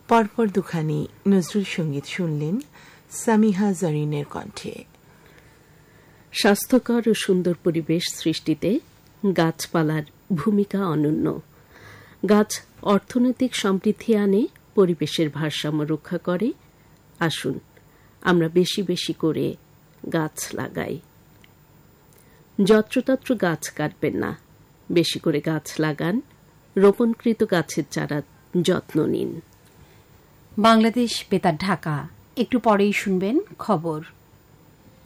পরপর দুখানি নজরুল সঙ্গীত শুনলেন সামিহা জারিনের কণ্ঠে। স্বাস্থ্যকর ও সুন্দর পরিবেশ সৃষ্টিতে গাছপালার ভূমিকা অনন্য। গাছ অর্থনৈতিক সমৃদ্ধি আনে, পরিবেশের ভারসাম্য রক্ষা করে। আসুন আমরা বেশি বেশি করে গাছ লাগাই। যত্রতত্র গাছ কাটবেন না, বেশি করে গাছ লাগান। রোপণকৃত গাছের চারা যত্ন নিন। বাংলাদেশ বেতার ঢাকা। একটু পরেই শুনবেন খবর।